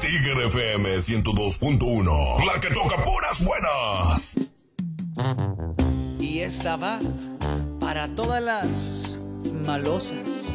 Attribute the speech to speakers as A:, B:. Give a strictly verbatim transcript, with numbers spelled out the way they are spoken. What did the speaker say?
A: Tiger F M ciento dos punto uno, la que toca puras buenas.
B: Y esta va para todas las malosas,